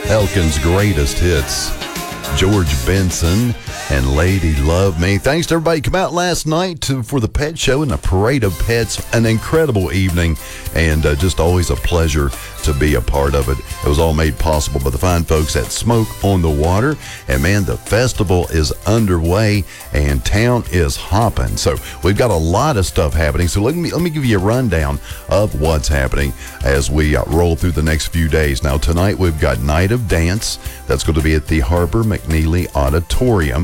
Elkin's greatest hits. George Benson and Lady Love Me. Thanks to everybody who came out last night for the pet show and the Parade of Pets. An incredible evening, and just always a pleasure to be a part of it. It was all made possible by the fine folks at Smoke on the Water. And man, the festival is underway and town is hopping. So we've got a lot of stuff happening. So let me give you a rundown of what's happening as we roll through the next few days. Now tonight we've got Night of Dance. That's going to be at the Harbor McNeely Auditorium,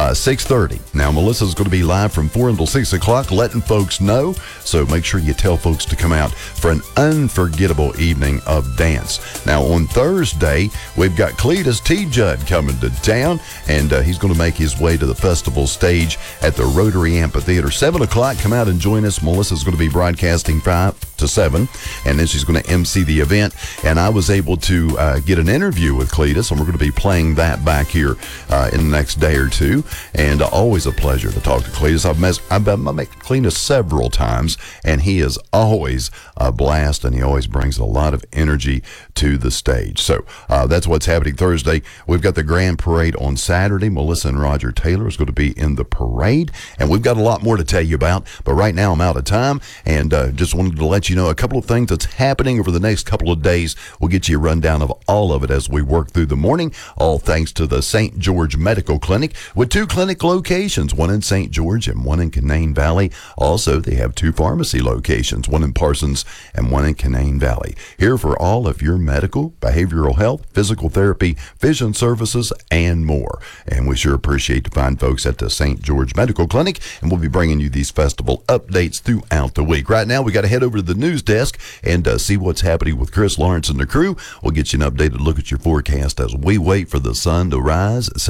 6:30. Now Melissa's going to be live from 4 until 6 o'clock, letting folks know. So make sure you tell folks to come out for an unforgettable evening of dance. Now on Thursday, we've got Cletus T. Judd coming to town, and he's going to make his way to the festival stage at the Rotary Amphitheater. 7 o'clock, come out and join us. Melissa's going to be broadcasting 5 to 7, and then she's going to MC the event. And I was able to get an interview with Cletus, and we're going to be playing that back here in the next day or two. And always a pleasure to talk to Cletus. I've met Cletus several times, and he is always a blast, and he always brings a lot of energy to the stage. So that's what's happening Thursday. We've got the Grand Parade on Saturday. Melissa and Roger Taylor is going to be in the parade, and we've got a lot more to tell you about. But right now I'm out of time, and just wanted to let you know a couple of things that's happening over the next couple of days. We'll get you a rundown of all of it as we work through the morning, all thanks to the St. George Medical Clinic, with 2 clinic locations, one in St. George and one in Canaan Valley. Also, they have 2 pharmacy locations, one in Parsons and one in Canaan Valley. Here for all of your medical, behavioral health, physical therapy, vision services, and more. And we sure appreciate the fine folks at the St. George Medical Clinic, and we'll be bringing you these festival updates throughout the week. Right now, we got to head over to the news desk and see what's happening with Chris Lawrence and the crew. We'll get you an updated look at your forecast as we wait for the sun to rise.